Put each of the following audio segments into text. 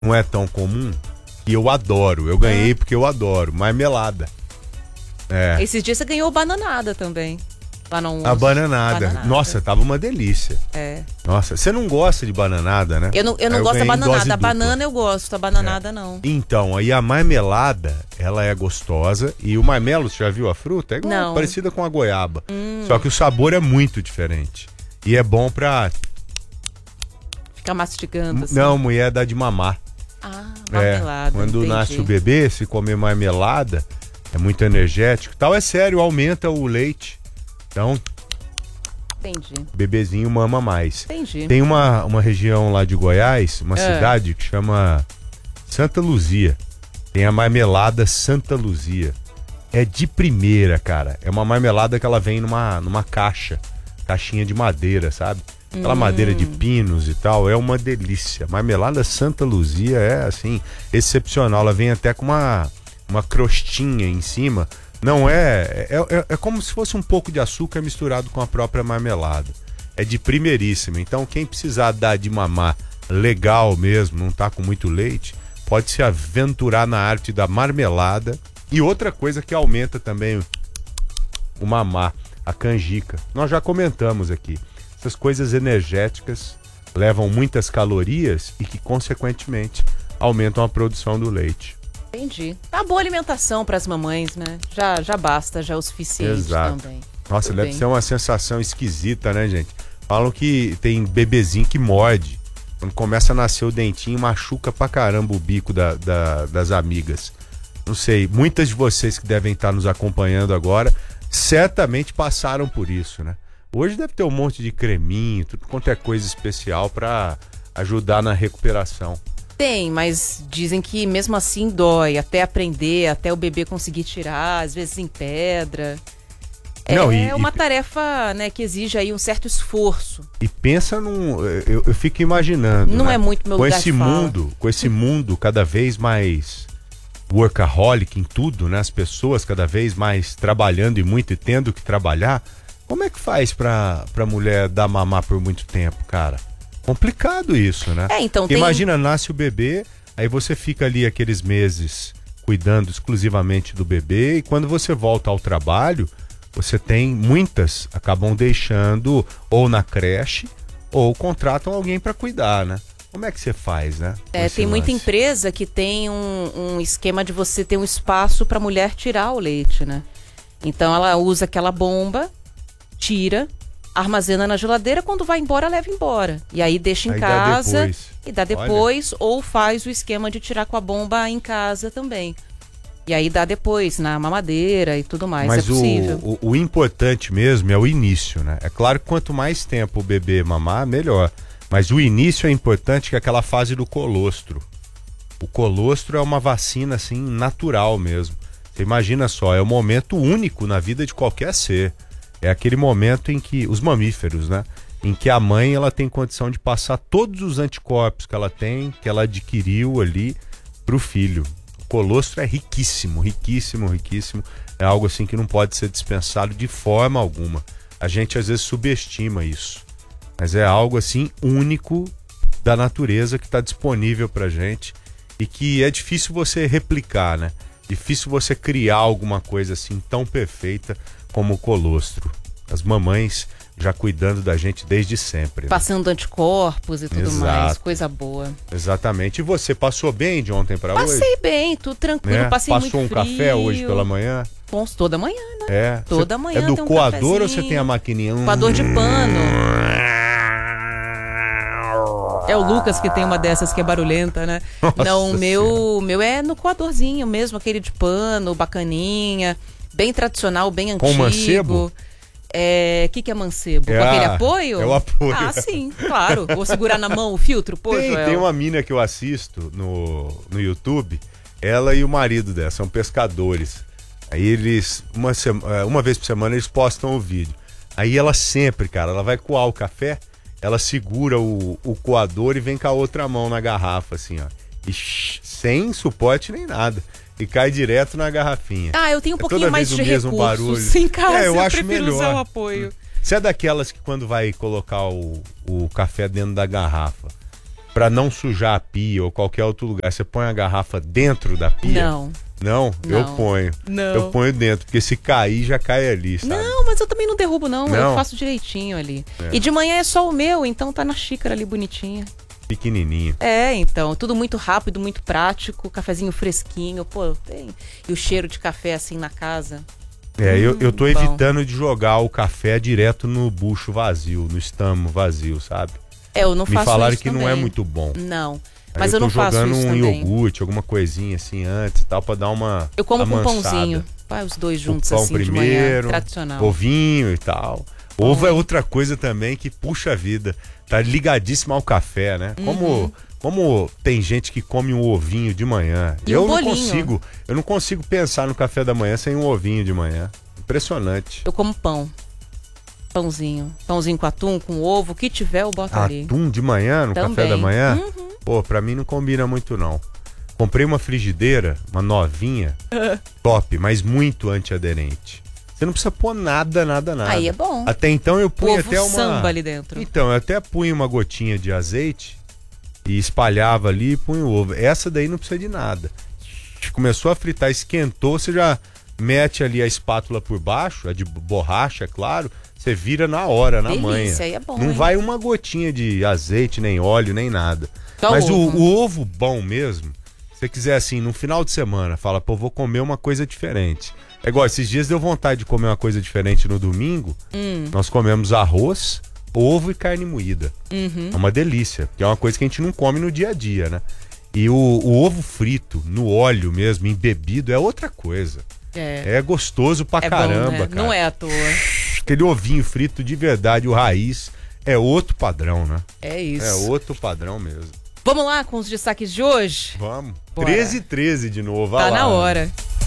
não é tão comum, que eu adoro. Eu ganhei porque eu adoro. Marmelada. Esses dias você ganhou bananada também. Lá no A bananada. Nossa, tava uma delícia. Nossa, você não gosta de bananada, né? Eu não gosto da bananada. A banana eu gosto, a bananada não. Então, aí a marmelada, ela é gostosa. E o marmelo, você já viu a fruta? É igual, parecida com a goiaba. Só que o sabor é muito diferente. E é bom pra... ficar mastigando assim. Não, mulher dá de mamar. Marmelada. Quando nasce o bebê, se comer marmelada, é muito energético. Tal, é sério, aumenta o leite. Então, o bebezinho mama mais. Tem uma região lá de Goiás, uma cidade que chama Santa Luzia. Tem a marmelada Santa Luzia. É de primeira, cara. É uma marmelada que ela vem numa caixinha de madeira, sabe? Aquela madeira de pinos e tal, é uma delícia. Marmelada Santa Luzia é, assim, excepcional. Ela vem até com uma crostinha em cima. Não é como se fosse um pouco de açúcar misturado com a própria marmelada. É de primeiríssima. Então, quem precisar dar de mamar legal mesmo, não tá com muito leite, pode se aventurar na arte da marmelada. E outra coisa que aumenta também o mamar, a canjica. Nós já comentamos aqui. Essas coisas energéticas levam muitas calorias e que, consequentemente, aumentam a produção do leite. Entendi. Tá boa alimentação para as mamães, né? Já basta, já é o suficiente também. Nossa, deve ser uma sensação esquisita, né, gente? Falam que tem bebezinho que morde. Quando começa a nascer o dentinho, machuca pra caramba o bico das amigas. Não sei, muitas de vocês que devem estar nos acompanhando agora, certamente passaram por isso, né? Hoje deve ter um monte de creminho, tudo quanto é coisa especial pra ajudar na recuperação. Tem, mas dizem que mesmo assim dói, até aprender, até o bebê conseguir tirar, às vezes em pedra. É uma tarefa, né, que exige aí um certo esforço. E pensa eu fico imaginando, não né? É muito meu lugar de fala. Com esse mundo cada vez mais workaholic em tudo, né? As pessoas cada vez mais trabalhando e muito e tendo que trabalhar. Como é que faz pra mulher dar mamar por muito tempo, cara? Complicado isso, né? Então Imagina, nasce o bebê, aí você fica ali aqueles meses cuidando exclusivamente do bebê e quando você volta ao trabalho, você tem muitas, acabam deixando ou na creche ou contratam alguém para cuidar, né? Como é que você faz, né? Tem muita empresa que tem um esquema de você ter um espaço para a mulher tirar o leite, né? Então ela usa aquela bomba, tira, armazena na geladeira, quando vai embora, leva embora. E aí deixa em casa e dá depois, ou faz o esquema de tirar com a bomba em casa também. E aí dá depois, na mamadeira e tudo mais. Mas é possível. O importante mesmo é o início, né? É claro que quanto mais tempo o bebê mamar, melhor. Mas o início é importante, que é aquela fase do colostro. O colostro é uma vacina, assim, natural mesmo. Você imagina só, é um momento único na vida de qualquer ser. É aquele momento em que, os mamíferos, né? Em que a mãe, ela tem condição de passar todos os anticorpos que ela tem, que ela adquiriu ali, pro filho. O colostro é riquíssimo, riquíssimo, riquíssimo. É algo assim que não pode ser dispensado de forma alguma. A gente às vezes subestima isso. Mas é algo assim único da natureza que está disponível pra gente e que é difícil você replicar, né? Difícil você criar alguma coisa assim tão perfeita como o colostro. As mamães já cuidando da gente desde sempre. Né? Passando anticorpos e tudo mais, coisa boa. Exatamente. E você passou bem de ontem para hoje? Passei bem, tudo tranquilo, né? Passei Passou muito um frio. café hoje pela manhã? Toda manhã, né? Toda manhã. É do tem um coador cafezinho. ou você tem a maquininha? Coador de pano. É o Lucas que tem uma dessas que é barulhenta, né? Nossa, não, o meu é no coadorzinho mesmo, aquele de pano, bacaninha, bem tradicional, bem antigo. Com mancebo? Que é mancebo? Com aquele apoio? É o apoio. Ah, sim, claro. Vou segurar na mão o filtro, pô, Joel. Tem uma mina que eu assisto no YouTube, ela e o marido dela, são pescadores. Aí eles, uma vez por semana, eles postam o vídeo. Aí ela sempre, cara, ela vai coar o café, ela segura o coador e vem com a outra mão na garrafa, assim, ó. E sem suporte nem nada. E cai direto na garrafinha. Ah, eu tenho um pouquinho mais de recursos barulho. em casa, eu acho prefiro melhor. usar o apoio. Você é daquelas que quando vai colocar o café dentro da garrafa, pra não sujar a pia ou qualquer outro lugar, você põe a garrafa dentro da pia? Não. Não? Eu ponho. Não. Eu ponho dentro, porque se cair, já cai ali, sabe? Não, mas eu também não derrubo, não. Não? Eu faço direitinho ali. E de manhã é só o meu, então tá na xícara ali bonitinha. Pequenininho. Então, tudo muito rápido, muito prático, cafezinho fresquinho, pô, tem. E o cheiro de café assim na casa. Eu tô evitando de jogar o café direto no bucho vazio, no estômago vazio, sabe? Eu não faço isso. Me falaram que também. não é muito bom. Não. Aí Mas eu não faço isso também. Eu tô jogando um iogurte, alguma coisinha assim antes e tal, pra dar uma Eu como amansada. com pãozinho. Vai os dois juntos o pão assim primeiro, de manhã, tradicional. Ovinho e tal. Ovo é outra coisa também que puxa a vida. Tá ligadíssimo ao café, né? Como tem gente que come um ovinho de manhã. E eu um não bolinho. eu não consigo pensar no café da manhã sem um ovinho de manhã. Impressionante. Eu como pão. Pãozinho. Pãozinho com atum, com ovo, o que tiver eu boto ali. Atum de manhã no Também. café da manhã? Pô, pra mim não combina muito não. Comprei uma frigideira, uma novinha, top, mas muito antiaderente. Você não precisa pôr nada. Aí é bom. Até então eu punha Ovo até uma... samba ali dentro. Então, eu até punha uma gotinha de azeite e espalhava ali e punha o ovo. Essa daí não precisa de nada. Começou a fritar, esquentou, você já mete ali a espátula por baixo, a de borracha, é claro, você vira na hora, na manha. Aí é bom, não hein? vai uma gotinha de azeite, nem óleo, nem nada. Só Mas ovo. o ovo bom mesmo, se você quiser assim, no final de semana, fala, pô, vou comer uma coisa diferente. É igual, esses dias deu vontade de comer uma coisa diferente no domingo, nós comemos arroz, ovo e carne moída. É uma delícia, que é uma coisa que a gente não come no dia a dia, né? E o ovo frito, no óleo mesmo, embebido, é outra coisa. É gostoso pra caramba, bom, né? cara. Não é à toa. Aquele ovinho frito de verdade, o raiz, é outro padrão, né? É isso. É outro padrão mesmo. Vamos lá com os destaques de hoje? Vamos. Bora. 13h13 de novo, vai Tá lá. na hora.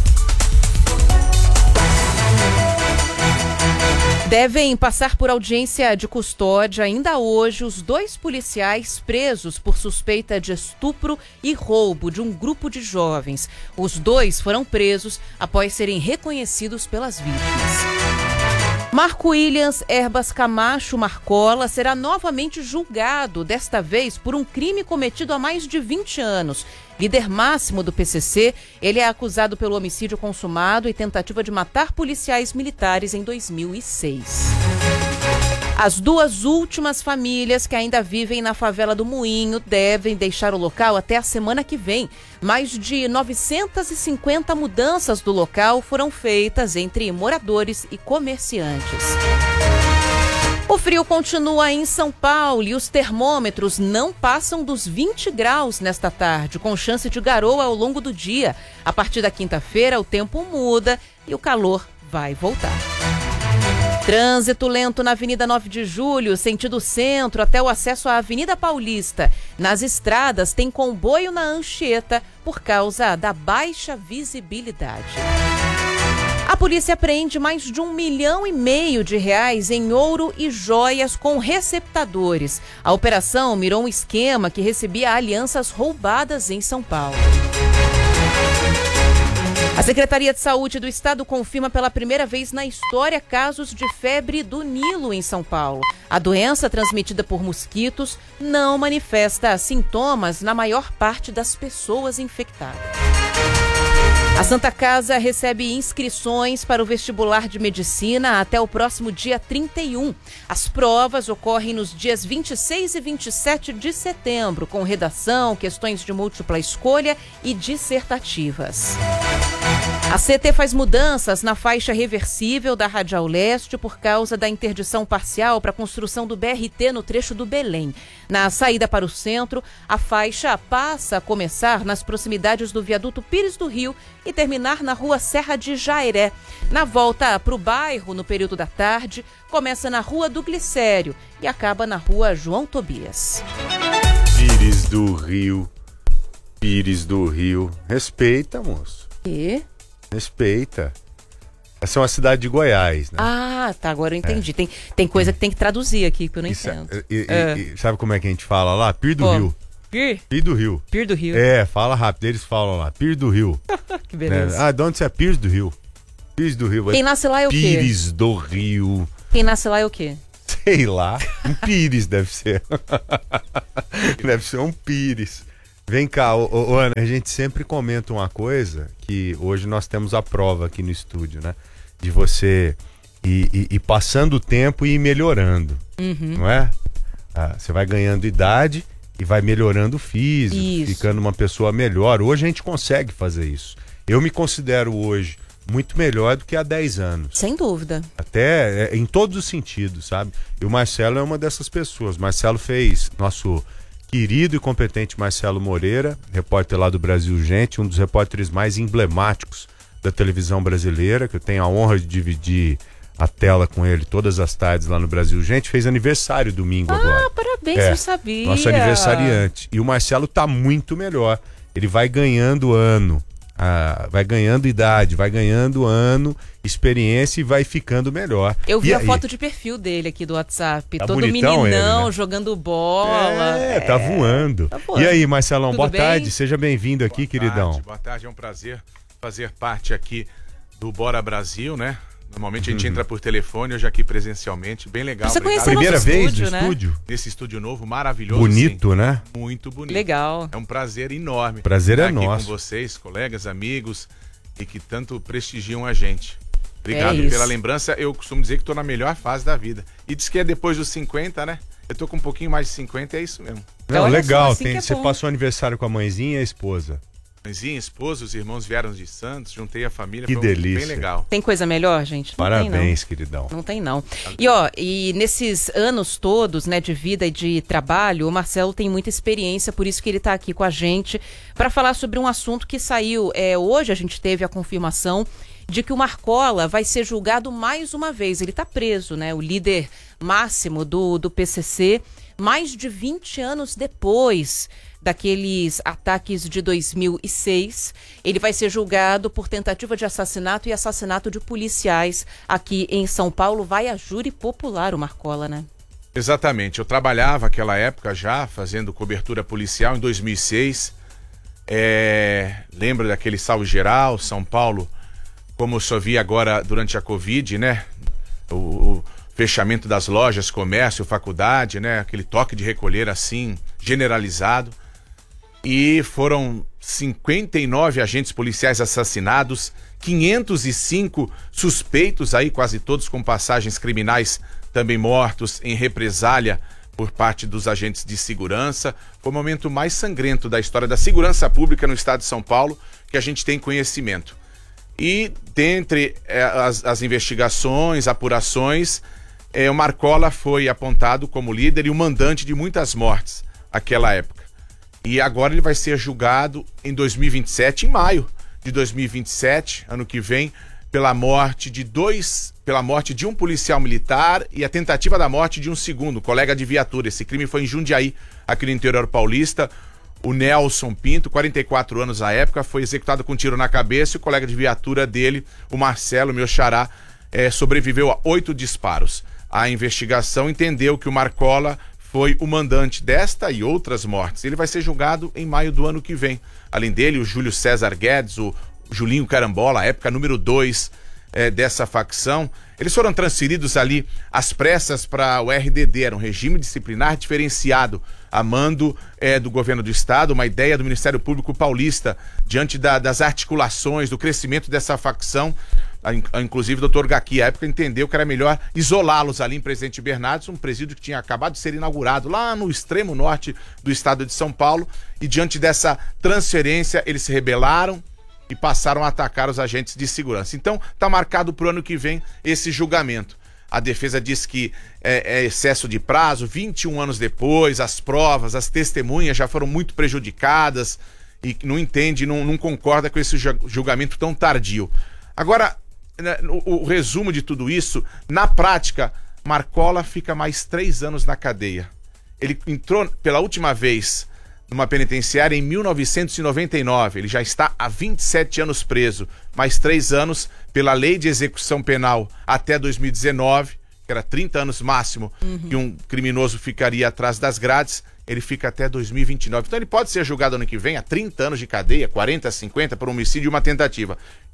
Devem passar por audiência de custódia ainda hoje os 2 policiais presos por suspeita de estupro e roubo de um grupo de jovens. Os 2 foram presos após serem reconhecidos pelas vítimas. Marco Williams Herbas Camacho Marcola será novamente julgado, desta vez por um crime cometido há mais de 20 anos. Líder máximo do PCC, ele é acusado pelo homicídio consumado e tentativa de matar policiais militares em 2006. As 2 últimas famílias que ainda vivem na favela do Moinho devem deixar o local até a semana que vem. Mais de 950 mudanças do local foram feitas entre moradores e comerciantes. O frio continua em São Paulo e os termômetros não passam dos 20 graus nesta tarde, com chance de garoa ao longo do dia. A partir da quinta-feira, o tempo muda e o calor vai voltar. Trânsito lento na Avenida 9 de Julho, sentido centro, até o acesso à Avenida Paulista. Nas estradas tem comboio na Anchieta por causa da baixa visibilidade. A polícia apreende mais de R$1,5 milhão em ouro e joias com receptadores. A operação mirou um esquema que recebia alianças roubadas em São Paulo. A Secretaria de Saúde do Estado confirma pela primeira vez na história casos de febre do Nilo em São Paulo. A doença, transmitida por mosquitos, não manifesta sintomas na maior parte das pessoas infectadas. A Santa Casa recebe inscrições para o vestibular de medicina até o próximo dia 31. As provas ocorrem nos dias 26 e 27 de setembro, com redação, questões de múltipla escolha e dissertativas. A CT faz mudanças na faixa reversível da Radial Leste por causa da interdição parcial para a construção do BRT no trecho do Belém. Na saída para o centro, a faixa passa a começar nas proximidades do viaduto Pires do Rio e terminar na rua Serra de Jairé. Na volta para o bairro, no período da tarde, começa na rua do Glicério e acaba na rua João Tobias. Pires do Rio. Pires do Rio. Respeita, moço. E? Respeita. Essa é uma cidade de Goiás, né? Ah, tá, agora eu entendi. Tem coisa que tem que traduzir aqui, que eu não entendo. E sabe como é que a gente fala lá? Pir do Rio. Pir do Rio. Pir do Rio. É, fala rápido, eles falam lá. Pir do Rio. Que beleza. Né? Ah, de onde você é? Pires do Rio. Pires do Rio. Quem nasce lá é o quê? Pires do Rio. Quem nasce lá é o quê? Sei lá. Um pires deve ser. Deve ser um pires. Vem cá, Ana, a gente sempre comenta uma coisa que hoje nós temos a prova aqui no estúdio, né? De você ir passando o tempo e ir melhorando, não é? Você vai ganhando idade e vai melhorando o físico, ficando uma pessoa melhor. Hoje a gente consegue fazer isso. Eu me considero hoje muito melhor do que há 10 anos. Sem dúvida. Até em todos os sentidos, sabe? E o Marcelo é uma dessas pessoas. Marcelo fez, nosso querido e competente Marcelo Moreira, repórter lá do Brasil Gente, um dos repórteres mais emblemáticos da televisão brasileira, que eu tenho a honra de dividir a tela com ele todas as tardes lá no Brasil Gente, fez aniversário domingo agora. Parabéns, eu sabia. Nosso aniversariante. E o Marcelo tá muito melhor. Ele vai ganhando ano, vai ganhando idade, vai ganhando ano, experiência e vai ficando melhor. Eu vi a foto de perfil dele aqui do WhatsApp. Tá todo bonitão meninão, ele, né? Jogando bola. Tá voando. Tá voando. E aí, Marcelão, Tudo boa bem? tarde. Seja bem-vindo aqui, queridão. Boa tarde, é um prazer fazer parte aqui do Bora Brasil, né? Normalmente a gente entra por telefone, hoje aqui presencialmente, bem legal. Você conheceu Primeira nosso vez estúdio, no né? estúdio? Nesse estúdio novo, maravilhoso. Bonito, sim. né? Muito bonito. Legal. É um prazer enorme. Prazer é estar aqui nosso. com vocês, colegas, amigos, e que tanto prestigiam a gente. Obrigado isso. pela lembrança. Eu costumo dizer que estou na melhor fase da vida. E diz que é depois dos 50, né? Eu tô com um pouquinho mais de 50, é isso mesmo. Não, Olha legal. só, assim que é Você bom. passou aniversário com a mãezinha e a esposa. Mãezinha, esposa, os irmãos vieram de Santos, juntei a família, Que foi delícia. bem legal. Tem coisa melhor, gente? Não Parabéns, tem, queridão. não. Não tem, não. E nesses anos todos, né, de vida e de trabalho, o Marcelo tem muita experiência, por isso que ele está aqui com a gente para falar sobre um assunto que saiu. Hoje a gente teve a confirmação de que o Marcola vai ser julgado mais uma vez. Ele está preso, né? O líder máximo do PCC, mais de 20 anos depois daqueles ataques de 2006. Ele vai ser julgado por tentativa de assassinato e assassinato de policiais aqui em São Paulo. Vai a júri popular o Marcola, né? Exatamente. Eu trabalhava naquela época já, fazendo cobertura policial em 2006. Lembro daquele salve geral, São Paulo, como eu só vi agora durante a Covid, né? O fechamento das lojas, comércio, faculdade, né? Aquele toque de recolher assim, generalizado. E foram 59 agentes policiais assassinados, 505 suspeitos aí, quase todos com passagens criminais, também mortos em represália por parte dos agentes de segurança. Foi o momento mais sangrento da história da segurança pública no estado de São Paulo que a gente tem conhecimento. E dentre as investigações, apurações, o Marcola foi apontado como líder e o mandante de muitas mortes naquela época. E agora ele vai ser julgado em 2027, em maio de 2027, ano que vem, pela morte de um policial militar e a tentativa da morte de um segundo, colega de viatura. Esse crime foi em Jundiaí, aqui no interior paulista. O Nelson Pinto, 44 anos à época, foi executado com um tiro na cabeça e o colega de viatura dele, o Marcelo, meu xará, sobreviveu a 8 disparos. A investigação entendeu que o Marcola foi o mandante desta e outras mortes. Ele vai ser julgado em maio do ano que vem. Além dele, o Júlio César Guedes, o Julinho Carambola, a época número 2 dessa facção. Eles foram transferidos ali às pressas para o RDD, era um regime disciplinar diferenciado, a mando do governo do estado, uma ideia do Ministério Público Paulista, diante das articulações, do crescimento dessa facção. Inclusive o doutor Gaqui, à época, entendeu que era melhor isolá-los ali em Presidente Bernardes, um presídio que tinha acabado de ser inaugurado lá no extremo norte do estado de São Paulo, e diante dessa transferência eles se rebelaram e passaram a atacar os agentes de segurança. Então está marcado para o ano que vem esse julgamento. A defesa diz que é excesso de prazo, 21 anos depois, as provas, as testemunhas já foram muito prejudicadas e não entende, não concorda com esse julgamento tão tardio. Agora, o resumo de tudo isso, na prática, Marcola fica mais 3 anos na cadeia. Ele entrou pela última vez numa penitenciária em 1999, ele já está há 27 anos preso, mais 3 anos pela lei de execução penal até 2019, que era 30 anos máximo, que um criminoso ficaria atrás das grades, ele fica até 2029. Então ele pode ser julgado ano que vem a 30 anos de cadeia, 40, 50, por homicídio e uma tentativa.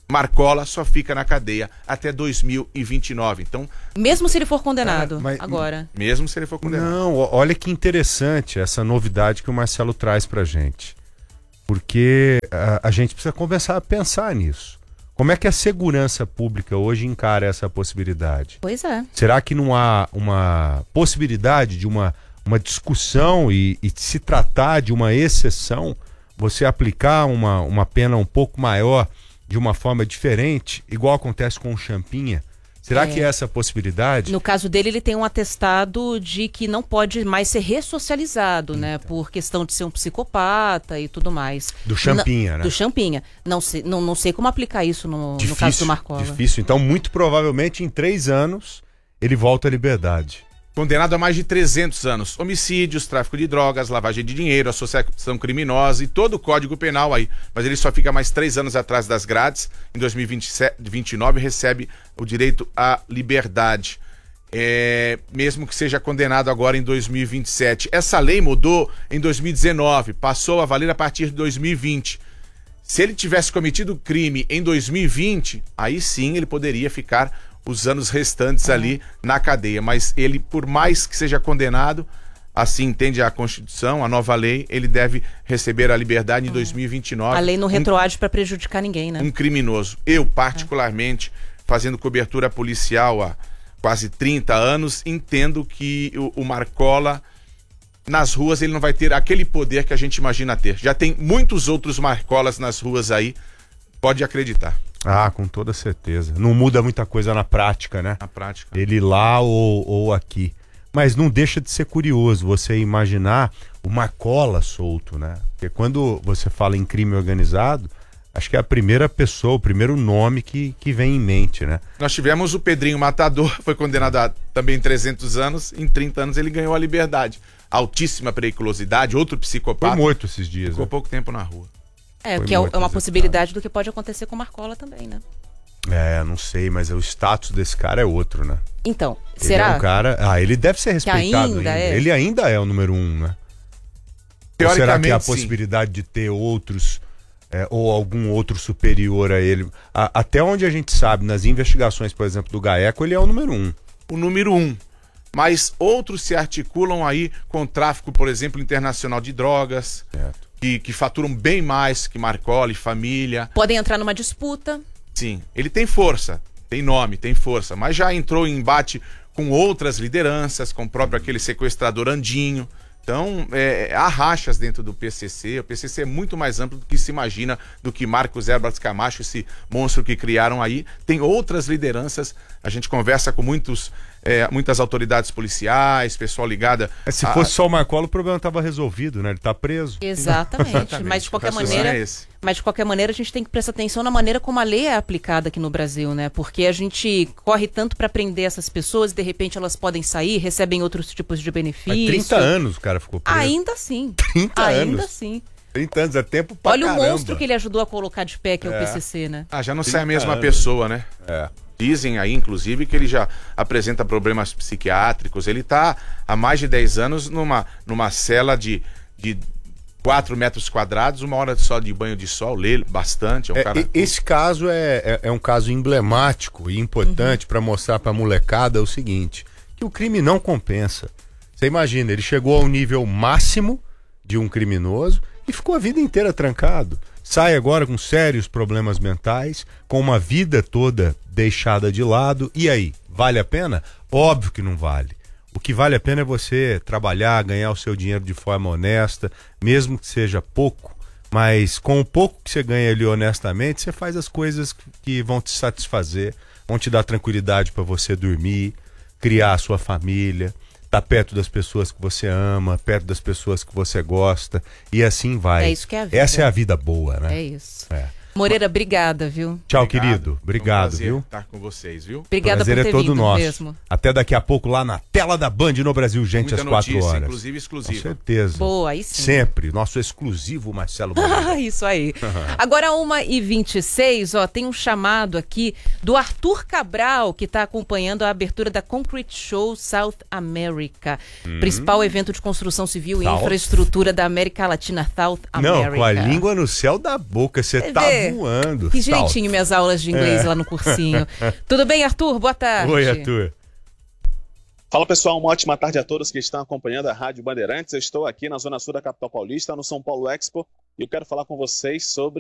Marcola só fica na cadeia até 2029. Então, mesmo se ele for condenado agora. Mesmo se ele for condenado. Não, olha que interessante essa novidade que o Marcelo traz pra gente. Porque a gente precisa começar a pensar nisso. Como é que a segurança pública hoje encara essa possibilidade? Pois é. Será que não há uma possibilidade de uma discussão e se tratar de uma exceção, você aplicar uma pena um pouco maior de uma forma diferente, igual acontece com o Champinha? Será que é essa a possibilidade? No caso dele, ele tem um atestado de que não pode mais ser ressocializado, né? Por questão de ser um psicopata e tudo mais. Do Champinha, né? Do Champinha. Não sei como aplicar isso no caso do Marcola. Difícil. Então, muito provavelmente, em 3 anos, ele volta à liberdade. Condenado a mais de 300 anos. Homicídios, tráfico de drogas, lavagem de dinheiro, associação criminosa e todo o Código Penal aí. Mas ele só fica mais 3 anos atrás das grades. Em 2029 recebe o direito à liberdade. Mesmo que seja condenado agora em 2027. Essa lei mudou em 2019, passou a valer a partir de 2020. Se ele tivesse cometido crime em 2020, aí sim ele poderia ficar os anos restantes ali na cadeia, mas ele, por mais que seja condenado, assim entende a Constituição, a nova lei, ele deve receber a liberdade em 2029. A lei não retroage para prejudicar ninguém, né? Um criminoso. Eu, particularmente, fazendo cobertura policial há quase 30 anos, entendo que o Marcola, nas ruas, ele não vai ter aquele poder que a gente imagina ter. Já tem muitos outros Marcolas nas ruas aí, pode acreditar. Ah, com toda certeza. Não muda muita coisa na prática, né? Na prática. Ele lá ou aqui. Mas não deixa de ser curioso você imaginar o Marcola solto, né? Porque quando você fala em crime organizado, acho que é a primeira pessoa, o primeiro nome que vem em mente, né? Nós tivemos o Pedrinho Matador, foi condenado a também 300 anos, em 30 anos ele ganhou a liberdade. Altíssima periculosidade, outro psicopata. Foi morto esses dias. Ficou pouco tempo na rua. Que é uma possibilidade do que pode acontecer com o Marcola também, né? Não sei, mas o status desse cara é outro, né? Então, ele será? É um cara... ele deve ser respeitado ainda. Ele ainda é o número 1, né? Ou será que há a possibilidade de ter outros, ou algum outro superior a ele? Até onde a gente sabe, nas investigações, por exemplo, do GAECO, ele é o número 1. O número 1. Mas outros se articulam aí com o tráfico, por exemplo, internacional de drogas. Certo. Que faturam bem mais que Marcola e família. Podem entrar numa disputa. Sim, ele tem força, tem nome, tem força, mas já entrou em embate com outras lideranças, com o próprio aquele sequestrador Andinho. Então, há rachas dentro do PCC. O PCC é muito mais amplo do que se imagina, do que Marcos Herbert Camacho, esse monstro que criaram aí. Tem outras lideranças, a gente conversa com muitas autoridades policiais, pessoal ligada... Se fosse só o Marcola, o problema estava resolvido, né? Ele está preso. Exatamente. Mas de qualquer maneira, a gente tem que prestar atenção na maneira como a lei é aplicada aqui no Brasil, né? Porque a gente corre tanto para prender essas pessoas e de repente elas podem sair, recebem outros tipos de benefícios. 30 anos o cara ficou preso. Ainda assim. 30 anos. Ainda assim. 30 anos, é tempo pra caramba. Olha o monstro que ele ajudou a colocar de pé, que é o PCC, né? Já não sai a mesma pessoa, né? Dizem aí, inclusive, que ele já apresenta problemas psiquiátricos. Ele está há mais de 10 anos numa cela de 4 metros quadrados, 1 hora só de banho de sol, lê bastante. Esse caso é um caso emblemático e importante para mostrar para a molecada o seguinte, que o crime não compensa. Você imagina, ele chegou ao nível máximo de um criminoso e ficou a vida inteira trancado. Sai agora com sérios problemas mentais, com uma vida toda deixada de lado. E aí, vale a pena? Óbvio que não vale. O que vale a pena é você trabalhar, ganhar o seu dinheiro de forma honesta, mesmo que seja pouco, mas com o pouco que você ganha ali honestamente, você faz as coisas que vão te satisfazer, vão te dar tranquilidade para você dormir, criar a sua família, estar perto das pessoas que você ama, perto das pessoas que você gosta, e assim vai. É isso que é a vida. Essa é a vida boa, né? É isso. Moreira, obrigada, viu? Tchau, querido. Obrigado, viu? Estar com vocês, viu? Obrigada por ter todo vindo nosso. mesmo. Até daqui a pouco lá na tela da Band no Brasil, gente, às 4 horas. Inclusive exclusiva. Com certeza. Boa, aí sim. Sempre. Nosso exclusivo Marcelo Moreira. Isso aí. Agora, 1h26, tem um chamado aqui do Arthur Cabral, que está acompanhando a abertura da Concrete Show South America. Principal evento de construção civil e infraestrutura da América Latina, South America. Não, com a língua no céu da boca. Você tá você? Tá voando. Que jeitinho minhas aulas de inglês lá no cursinho. Tudo bem, Arthur? Boa tarde. Oi, Arthur. Fala pessoal, uma ótima tarde a todos que estão acompanhando a Rádio Bandeirantes. Eu estou aqui na Zona Sul da capital paulista, no São Paulo Expo, e eu quero falar com vocês sobre